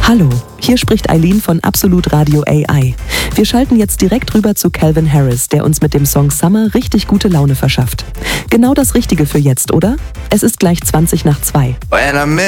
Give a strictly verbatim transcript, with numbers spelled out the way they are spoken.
Hallo, hier spricht Eileen von Absolut Radio A I. Wir schalten jetzt direkt rüber zu Calvin Harris, der uns mit dem Song Summer richtig gute Laune verschafft. Genau das Richtige für jetzt, oder? Es ist gleich zwanzig nach zwei. When I'm